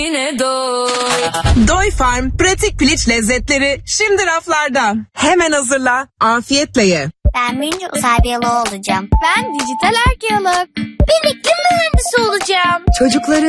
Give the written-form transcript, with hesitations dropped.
Yine doy. Doy Farm pratik piliç lezzetleri şimdi raflarda. Hemen hazırla, afiyetle ye. Ben büyüyünce uzay biyoloğu olacağım. Ben dijital arkeolog. Ben iklim mühendisi olacağım. Çocukların